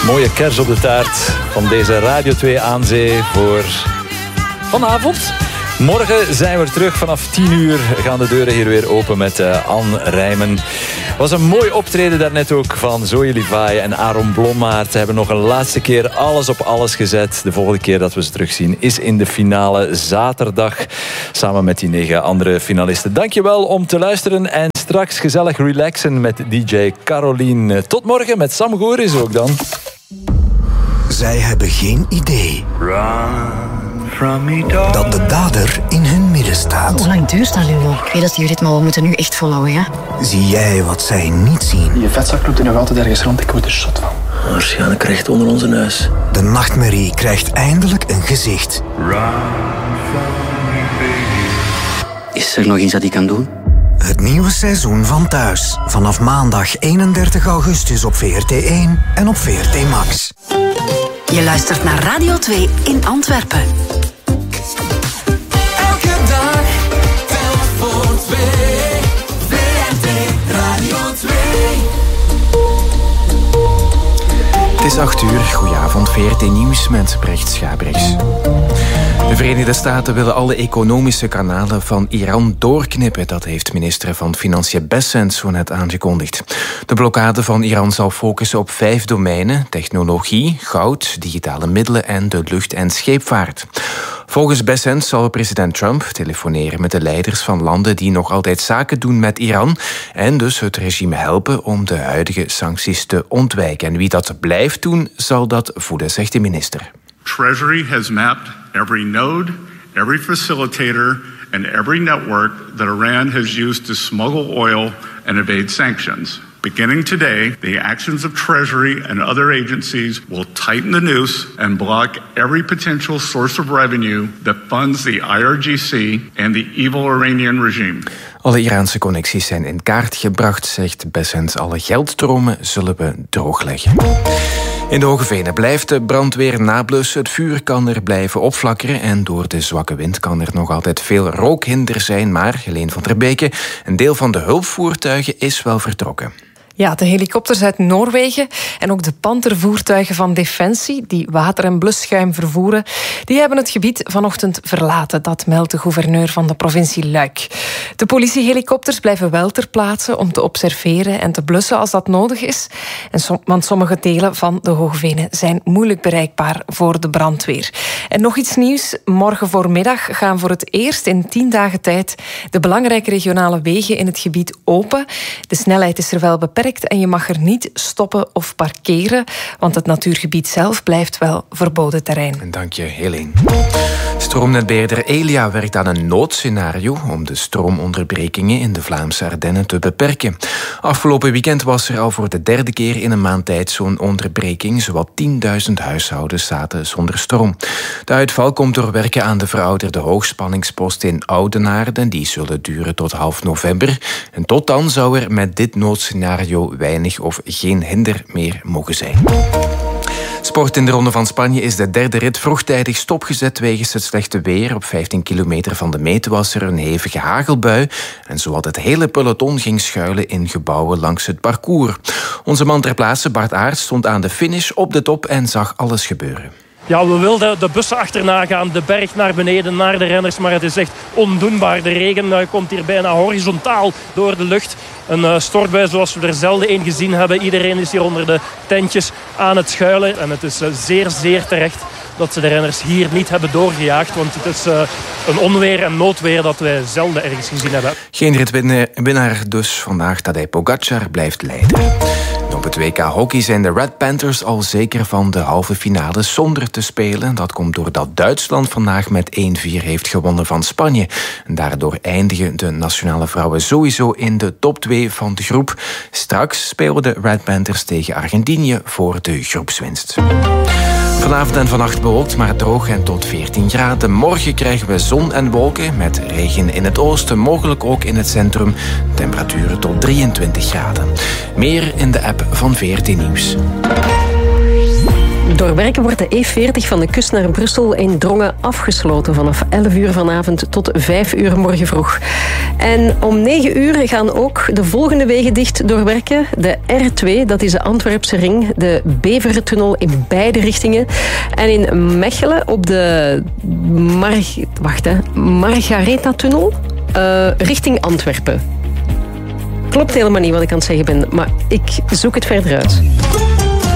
Mooie kers op de taart van deze Radio 2 aan Zee voor vanavond. Morgen zijn we terug. Vanaf 10 uur gaan de deuren hier weer open met Anne Rijmen. Was een mooi optreden daarnet ook van Zoe Levi en Aaron Blommaert. Ze hebben nog een laatste keer alles op alles gezet. De volgende keer dat we ze terugzien is in de finale zaterdag. Samen met die 9 andere finalisten. Dankjewel om te luisteren. En straks gezellig relaxen met DJ Caroline. Tot morgen met Sam Goris ook dan. Zij hebben geen idee dat de dader in hun midden staat. Hoe lang duurt dat nu nog? Ik weet dat jullie dit, maar we moeten nu echt volhouden, ja? Zie jij wat zij niet zien? Je vetzak loopt er nog altijd ergens rond, ik word er zot van. Waarschijnlijk recht onder onze neus. De nachtmerrie krijgt eindelijk een gezicht. Is er nog iets dat ik kan doen? Het nieuwe seizoen van Thuis. Vanaf maandag 31 augustus op VRT1 en op VRT Max. Je luistert naar Radio 2 in Antwerpen. Elke dag, tel voor 2. VRT Radio 2. Het is 8 uur. Goedenavond, VRT Nieuws met Brecht Schabriks. De Verenigde Staten willen alle economische kanalen van Iran doorknippen. Dat heeft minister van Financiën Bessent zo net aangekondigd. De blokkade van Iran zal focussen op 5 domeinen: technologie, goud, digitale middelen en de lucht- en scheepvaart. Volgens Bessent zal president Trump telefoneren met de leiders van landen die nog altijd zaken doen met Iran en dus het regime helpen om de huidige sancties te ontwijken. En wie dat blijft doen, zal dat voeden, zegt de minister. Treasury has mapped every node, every facilitator, and every network that Iran has used to smuggle oil and evade sanctions. Beginning today, the actions of Treasury and other agencies will tighten the noose and block every potential source of revenue that funds the IRGC and the evil Iranian regime. Alle Iraanse connecties zijn in kaart gebracht, zegt Bessent. Alle geldstromen zullen we droogleggen. In de Hoge Venen blijft de brandweer nablussen. Het vuur kan er blijven opflakkeren en door de zwakke wind kan er nog altijd veel rookhinder zijn. Maar, Helene van der Beke, een deel van de hulpvoertuigen is wel vertrokken. Ja, de helikopters uit Noorwegen en ook de pantervoertuigen van Defensie, die water- en blusschuim vervoeren, die hebben het gebied vanochtend verlaten. Dat meldt de gouverneur van de provincie Luik. De politiehelikopters blijven wel ter plaatse om te observeren en te blussen als dat nodig is. Want sommige delen van de Hoge Venen zijn moeilijk bereikbaar voor de brandweer. En nog iets nieuws. Morgen voormiddag gaan voor het eerst in 10 dagen tijd de belangrijke regionale wegen in het gebied open. De snelheid is er wel beperkt en je mag er niet stoppen of parkeren, want het natuurgebied zelf blijft wel verboden terrein. En dank je, Helene. Stroomnetbeheerder Elia werkt aan een noodscenario om de stroomonderbrekingen in de Vlaamse Ardennen te beperken. Afgelopen weekend was er al voor de 3e keer in een maand tijd zo'n onderbreking. Zowat 10.000 huishoudens zaten zonder stroom. De uitval komt door werken aan de verouderde hoogspanningspost in Oudenaarde. Die zullen duren tot half november. En tot dan zou er met dit noodscenario weinig of geen hinder meer mogen zijn. Sport in de Ronde van Spanje is de 3e rit vroegtijdig stopgezet wegens het slechte weer. Op 15 kilometer van de meet was er een hevige hagelbui en zowat het hele peloton ging schuilen in gebouwen langs het parcours. Onze man ter plaatse, Bart Aert, stond aan de finish op de top en zag alles gebeuren. Ja, we wilden de bussen achterna gaan, de berg naar beneden, naar de renners. Maar het is echt ondoenbaar. De regen komt hier bijna horizontaal door de lucht. Een stortbui zoals we er zelden een gezien hebben. Iedereen is hier onder de tentjes aan het schuilen. En het is zeer, zeer terecht dat ze de renners hier niet hebben doorgejaagd. Want het is een onweer en noodweer dat wij zelden ergens gezien hebben. Geen ritwinnaar dus vandaag. Tadej Pogacar blijft leiden. Op het WK Hockey zijn de Red Panthers al zeker van de halve finale zonder te spelen. Dat komt doordat Duitsland vandaag met 1-4 heeft gewonnen van Spanje. En daardoor eindigen de nationale vrouwen sowieso in de top 2 van de groep. Straks spelen de Red Panthers tegen Argentinië voor de groepswinst. Vanavond en vannacht bewolkt, maar droog en tot 14 graden. Morgen krijgen we zon en wolken met regen in het oosten, mogelijk ook in het centrum. Temperaturen tot 23 graden. Meer in de app van VRT Nieuws. Door werken wordt de E40 van de kust naar Brussel in Drongen afgesloten vanaf 11 uur vanavond tot 5 uur morgen vroeg. En om 9 uur gaan ook de volgende wegen dicht door werken. De R2, dat is de Antwerpse ring, de Bevertunnel in beide richtingen. En in Mechelen op de Margaretha-tunnel richting Antwerpen. Klopt helemaal niet wat ik aan het zeggen ben, maar ik zoek het verder uit.